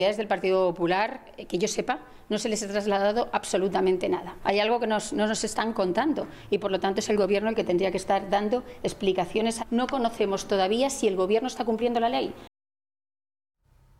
Desde el Partido Popular, que yo sepa, no se les ha trasladado absolutamente nada. Hay algo que no nos están contando y, por lo tanto, es el Gobierno el que tendría que estar dando explicaciones. No conocemos todavía si el Gobierno está cumpliendo la ley.